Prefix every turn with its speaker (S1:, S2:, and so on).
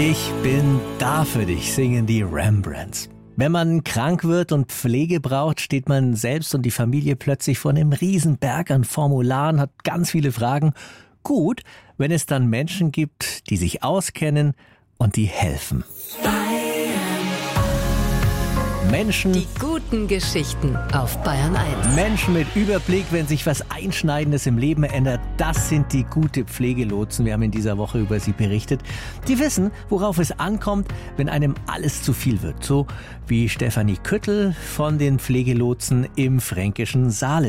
S1: Ich bin da für dich, singen die Rembrandts. Wenn man krank wird und Pflege braucht, steht man selbst und die Familie plötzlich vor einem Riesenberg an Formularen, hat ganz viele Fragen. Gut, wenn es dann Menschen gibt, die sich auskennen und die helfen. Menschen,
S2: Die guten Geschichten auf Bayern 1.
S1: Menschen mit Überblick, wenn sich was Einschneidendes im Leben ändert, das sind die gute Pflegelotsen. Wir haben in dieser Woche über sie berichtet. Die wissen, worauf es ankommt, wenn einem alles zu viel wird. So wie Stefanie Küttel von den Pflegelotsen im fränkischen Saale.